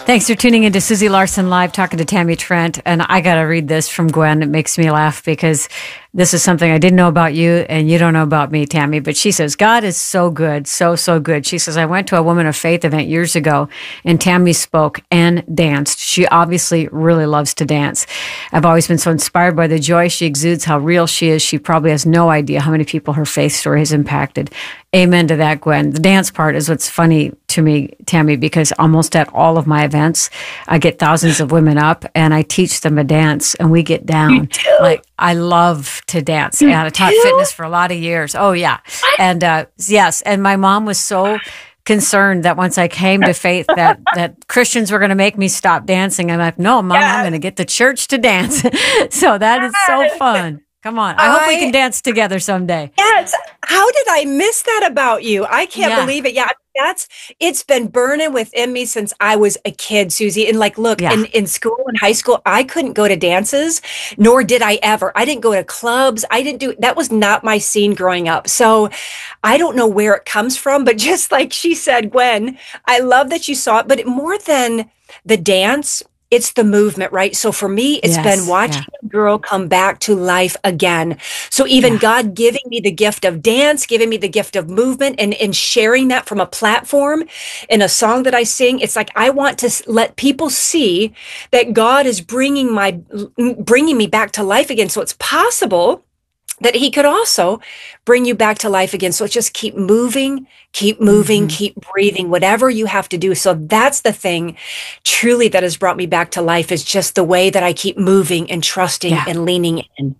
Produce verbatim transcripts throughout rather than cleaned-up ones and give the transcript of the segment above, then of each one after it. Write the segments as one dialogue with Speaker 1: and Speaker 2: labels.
Speaker 1: Thanks for tuning into Susie Larson Live, talking to Tammy Trent. And I got to read this from Gwen. It makes me laugh because this is something I didn't know about you and you don't know about me, Tammy. But she says, God is so good, so, so good. She says, I went to a Woman of Faith event years ago and Tammy spoke and danced. She obviously really loves to dance. I've always been so inspired by the joy she exudes, how real she is. She probably has no idea how many people her faith story has impacted. Amen to that, Gwen. The dance part is what's funny to me, Tammy, because almost at all of my events, I get thousands of women up and I teach them a dance and we get down. Like, I love to dance. And I taught fitness for a lot of years. Oh, yeah. And uh, yes. And my mom was so concerned that once I came to faith that, that Christians were going to make me stop dancing. I'm like, no, Mom, yes. I'm going to get the church to dance. So that is so fun. Come on. I hope I, we can dance together someday.
Speaker 2: Yes. How did I miss that about you? I can't yeah. believe it. Yeah. That's, it's been burning within me since I was a kid, Susie. And like, look, yeah. in, in school, in high school, I couldn't go to dances, nor did I ever. I didn't go to clubs. I didn't do, that was not my scene growing up. So I don't know where it comes from, but just like she said, Gwen, I love that you saw it, but more than the dance, it's the movement, right? So for me, it's yes, been watching yeah. a girl come back to life again. So even yeah. God giving me the gift of dance, giving me the gift of movement and, and sharing that from a platform in a song that I sing, it's like, I want to let people see that God is bringing my, bringing me back to life again. So it's possible that he could also bring you back to life again. So just keep moving, keep moving, mm-hmm. keep breathing, whatever you have to do. So that's the thing truly that has brought me back to life, is just the way that I keep moving and trusting yeah. and leaning in.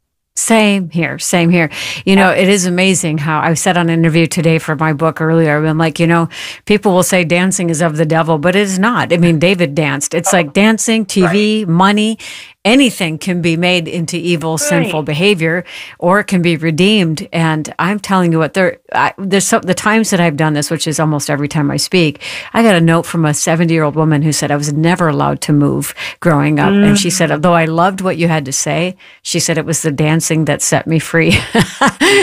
Speaker 1: Same here. Same here. You know, it is amazing how I said on an interview today for my book earlier, I'm like, you know, people will say dancing is of the devil, but it is not. I mean, David danced. It's like dancing, T V, right. money, anything can be made into evil, right. sinful behavior, or it can be redeemed. And I'm telling you what, there, I, there's some, the times that I've done this, which is almost every time I speak, I got a note from a seventy year old woman who said I was never allowed to move growing up. Mm. And she said, although I loved what you had to say, she said it was the dancing that set me free.
Speaker 2: Wow, so,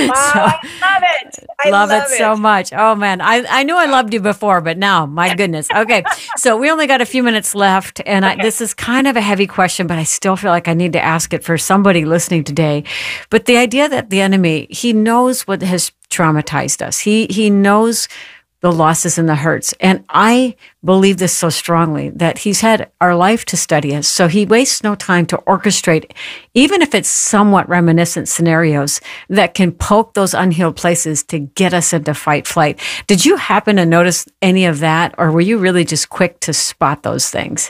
Speaker 2: I love it. I
Speaker 1: love,
Speaker 2: love
Speaker 1: it,
Speaker 2: it
Speaker 1: so much. Oh man, I, I knew I loved you before, but now, my goodness. Okay, so we only got a few minutes left, and I, this is kind of a heavy question, but I still feel like I need to ask it for somebody listening today. But the idea that the enemy, he knows what has traumatized us. He he knows the losses and the hurts. And I believe this so strongly, that he's had our life to study us. So he wastes no time to orchestrate, even if it's somewhat reminiscent scenarios that can poke those unhealed places to get us into fight flight. Did you happen to notice any of that? Or were you really just quick to spot those things?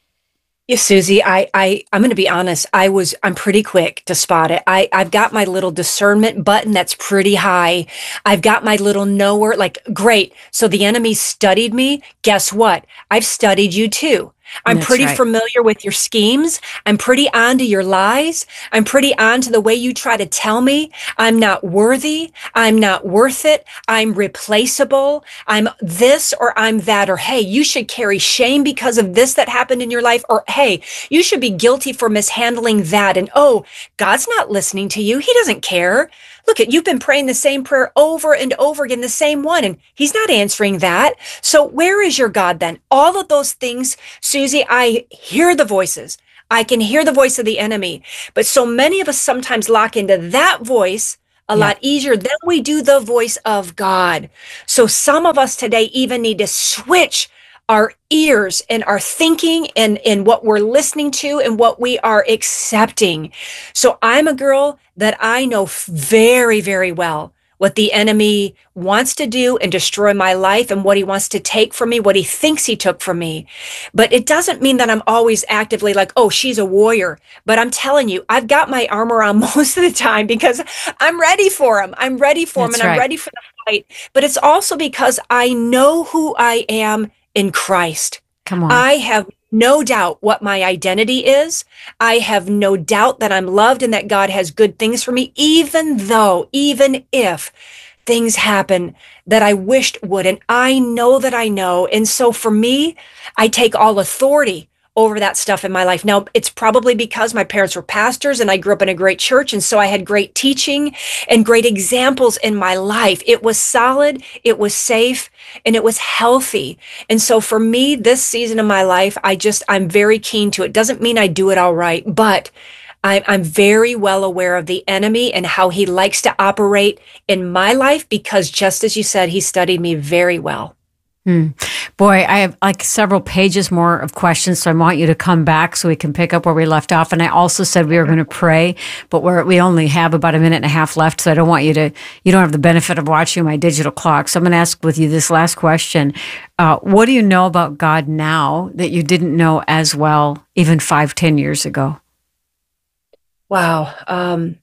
Speaker 2: Yes, Susie, I, I, I'm going to be honest. I was, I'm pretty quick to spot it. I, I've got my little discernment button that's pretty high. I've got my little knower, like, great. So the enemy studied me. Guess what? I've studied you too. I'm That's pretty right. familiar with your schemes. I'm pretty on to your lies. I'm pretty on to the way you try to tell me I'm not worthy. I'm not worth it. I'm replaceable. I'm this or I'm that. Or, hey, you should carry shame because of this that happened in your life. Or, hey, you should be guilty for mishandling that. And, oh, God's not listening to you. He doesn't care. Look at, you've been praying the same prayer over and over again, the same one, and he's not answering that. So where is your God then? All of those things, Susie, I hear the voices. I can hear the voice of the enemy. But so many of us sometimes lock into that voice a yeah. lot easier than we do the voice of God. So some of us today even need to switch our ears and our thinking and, and what we're listening to and what we are accepting. So I'm a girl that I know very, very well what the enemy wants to do and destroy my life and what he wants to take from me, what he thinks he took from me. But it doesn't mean that I'm always actively like, oh, she's a warrior. But I'm telling you, I've got my armor on most of the time because I'm ready for him. I'm ready for him and right. I'm ready for the fight. But it's also because I know who I am in Christ.
Speaker 1: Come on.
Speaker 2: I have no doubt what my identity is. I have no doubt that I'm loved and that God has good things for me, even though, even if things happen that I wished would. And I know that I know. And so for me, I take all authority over that stuff in my life. Now, it's probably because my parents were pastors and I grew up in a great church. And so I had great teaching and great examples in my life. It was solid, it was safe, and it was healthy. And so for me, this season of my life, I just, I'm very keen to it. Doesn't mean I do it all right, but I, I'm very well aware of the enemy and how he likes to operate in my life because, just as you said, he studied me very well.
Speaker 1: Hmm. Boy, I have like several pages more of questions, so I want you to come back so we can pick up where we left off. And I also said we were going to pray, but we're, we only have about a minute and a half left, so I don't want you to, you don't have the benefit of watching my digital clock. So I'm going to ask with you this last question. Uh, what do you know about God now that you didn't know as well even five, ten years ago?
Speaker 2: Wow. Um,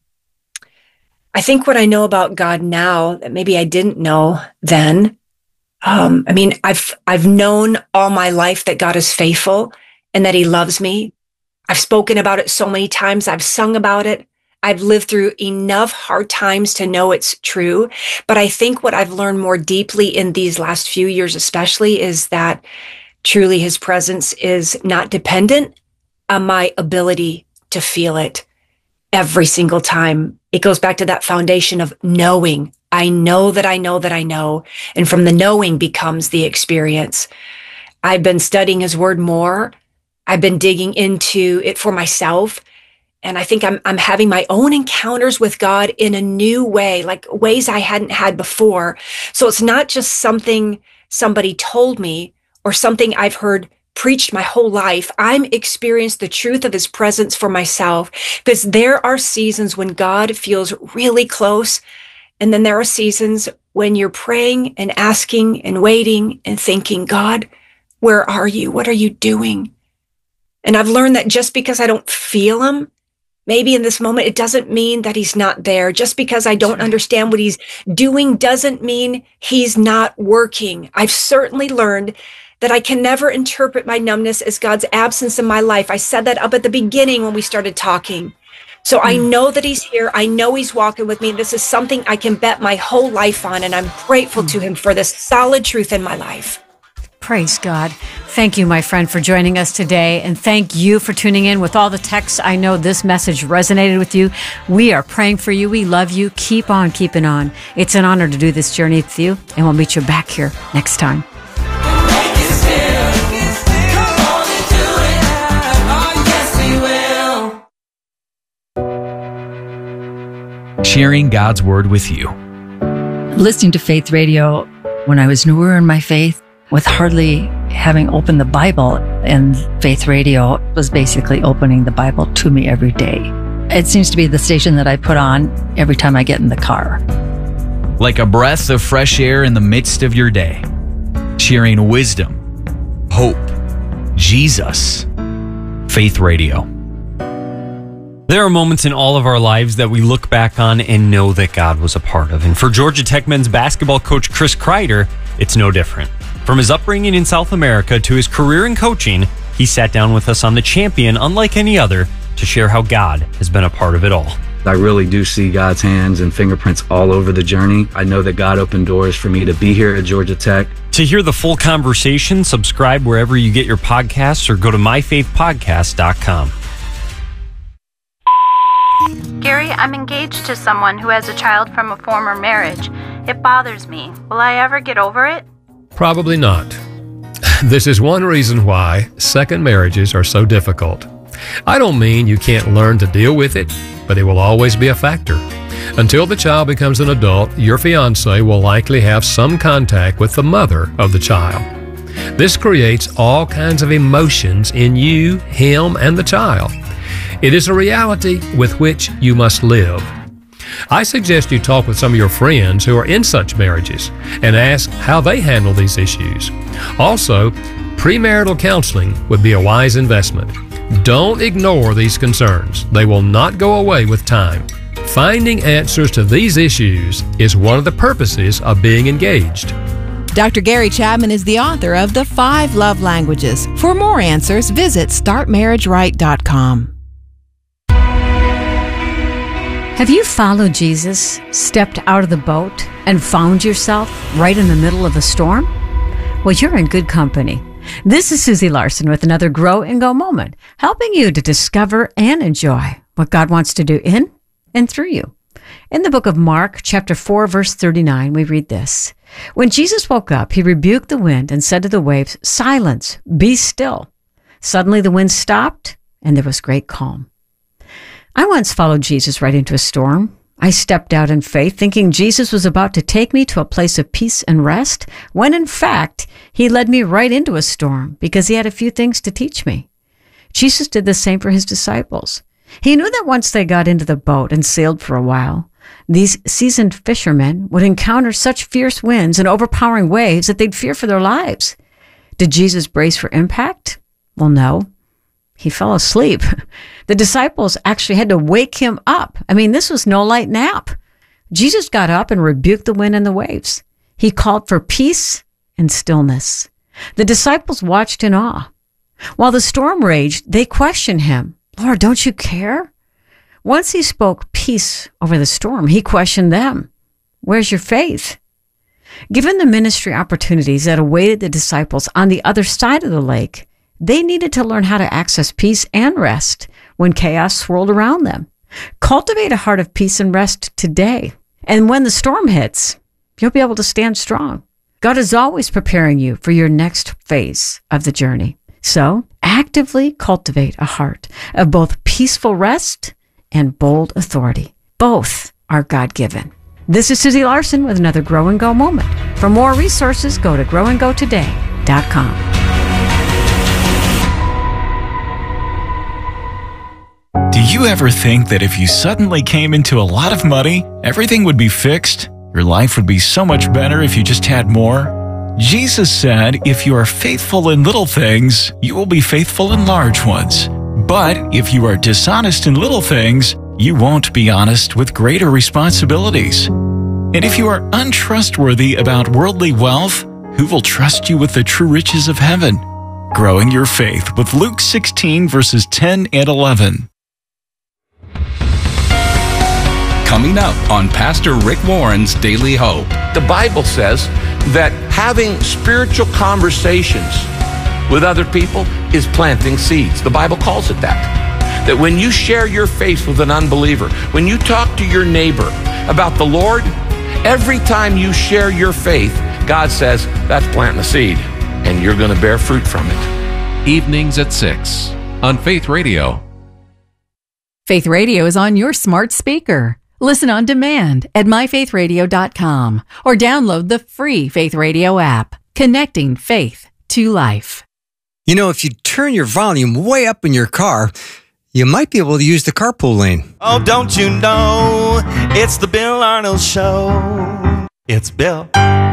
Speaker 2: I think what I know about God now that maybe I didn't know then, Um, I mean, I've, I've known all my life that God is faithful and that he loves me. I've spoken about it so many times. I've sung about it. I've lived through enough hard times to know it's true. But I think what I've learned more deeply in these last few years, especially, is that truly his presence is not dependent on my ability to feel it every single time. It goes back to that foundation of knowing. I know that I know that I know. And from the knowing becomes the experience. I've been studying his word more. I've been digging into it for myself. And I think I'm, I'm having my own encounters with God in a new way, like ways I hadn't had before. So it's not just something somebody told me or something I've heard preached my whole life. I'm experienced the truth of his presence for myself, because there are seasons when God feels really close. And then there are seasons when you're praying and asking and waiting and thinking, God, where are you? What are you doing? And I've learned that just because I don't feel him, maybe in this moment, it doesn't mean that he's not there. Just because I don't understand what he's doing doesn't mean he's not working. I've certainly learned that I can never interpret my numbness as God's absence in my life. I said that up at the beginning when we started talking. So I know that he's here. I know he's walking with me. This is something I can bet my whole life on, and I'm grateful to him for this solid truth in my life.
Speaker 1: Praise God. Thank you, my friend, for joining us today. And thank you for tuning in with all the texts. I know this message resonated with you. We are praying for you. We love you. Keep on keeping on. It's an honor to do this journey with you, and we'll meet you back here next time.
Speaker 3: Sharing God's Word with you.
Speaker 4: Listening to Faith Radio when I was newer in my faith, with hardly having opened the Bible, and Faith Radio was basically opening the Bible to me every day. It seems to be the station that I put on every time I get in the car.
Speaker 3: Like a breath of fresh air in the midst of your day. Sharing wisdom, hope, Jesus. Faith Radio.
Speaker 5: There are moments in all of our lives that we look back on and know that God was a part of. And for Georgia Tech men's basketball coach Chris Kreider, it's no different. From his upbringing in South America to his career in coaching, he sat down with us on The Champion, unlike any other, to share how God has been a part of it all.
Speaker 6: I really do see God's hands and fingerprints all over the journey. I know that God opened doors for me to be here at Georgia Tech.
Speaker 5: To hear the full conversation, subscribe wherever you get your podcasts or go to my faith podcast dot com.
Speaker 7: Gary, I'm engaged to someone who has a child from a former marriage. It bothers me. Will I ever get over it?
Speaker 8: Probably not. This is one reason why second marriages are so difficult. I don't mean you can't learn to deal with it, but it will always be a factor. Until the child becomes an adult, your fiancé will likely have some contact with the mother of the child. This creates all kinds of emotions in you, him, and the child. It is a reality with which you must live. I suggest you talk with some of your friends who are in such marriages and ask how they handle these issues. Also, premarital counseling would be a wise investment. Don't ignore these concerns. They will not go away with time. Finding answers to these issues is one of the purposes of being engaged.
Speaker 9: Doctor Gary Chapman is the author of The Five Love Languages. For more answers, visit start marriage right dot com.
Speaker 1: Have you followed Jesus, stepped out of the boat, and found yourself right in the middle of a storm? Well, you're in good company. This is Susie Larson with another Grow and Go moment, helping you to discover and enjoy what God wants to do in and through you. In the book of Mark, chapter four, verse thirty-nine, we read this. When Jesus woke up, he rebuked the wind and said to the waves, "Silence, be still." Suddenly the wind stopped and there was great calm. I once followed Jesus right into a storm. I stepped out in faith, thinking Jesus was about to take me to a place of peace and rest, when in fact, he led me right into a storm because he had a few things to teach me. Jesus did the same for his disciples. He knew that once they got into the boat and sailed for a while, these seasoned fishermen would encounter such fierce winds and overpowering waves that they'd fear for their lives. Did Jesus brace for impact? Well, no. He fell asleep. The disciples actually had to wake him up. I mean, this was no light nap. Jesus got up and rebuked the wind and the waves. He called for peace and stillness. The disciples watched in awe. While the storm raged, they questioned him. "Lord, don't you care?" Once he spoke peace over the storm, he questioned them. "Where's your faith?" Given the ministry opportunities that awaited the disciples on the other side of the lake, they needed to learn how to access peace and rest when chaos swirled around them. Cultivate a heart of peace and rest today. And when the storm hits, you'll be able to stand strong. God is always preparing you for your next phase of the journey. So actively cultivate a heart of both peaceful rest and bold authority. Both are God-given. This is Susie Larson with another Grow and Go moment. For more resources, go to grow and go today dot com.
Speaker 3: Do you ever think that if you suddenly came into a lot of money, everything would be fixed? Your life would be so much better if you just had more? Jesus said, if you are faithful in little things, you will be faithful in large ones. But if you are dishonest in little things, you won't be honest with greater responsibilities. And if you are untrustworthy about worldly wealth, who will trust you with the true riches of heaven? Growing your faith with Luke sixteen, verses ten and eleven.
Speaker 10: Coming up on Pastor Rick Warren's Daily Hope.
Speaker 11: The Bible says that having spiritual conversations with other people is planting seeds. The Bible calls it that. That when you share your faith with an unbeliever, when you talk to your neighbor about the Lord, every time you share your faith, God says, that's planting a seed, and you're going to bear fruit from it.
Speaker 10: Evenings at six on Faith Radio.
Speaker 12: Faith Radio is on your smart speaker. Listen on demand at my faith radio dot com or download the free Faith Radio app, connecting faith to life.
Speaker 13: You know, if you turn your volume way up in your car, you might be able to use the carpool lane.
Speaker 14: Oh, don't you know, it's the Bill Arnold Show. It's Bill